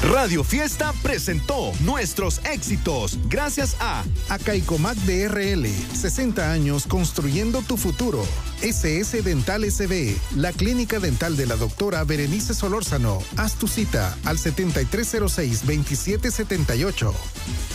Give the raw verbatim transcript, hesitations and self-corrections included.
Radio Fiesta presentó nuestros éxitos gracias a Acaicomac D R L, sesenta años construyendo tu futuro. S S Dental S B, la clínica dental de la doctora Berenice Solórzano. Haz tu cita al setenta y tres cero seis, veintisiete setenta y ocho.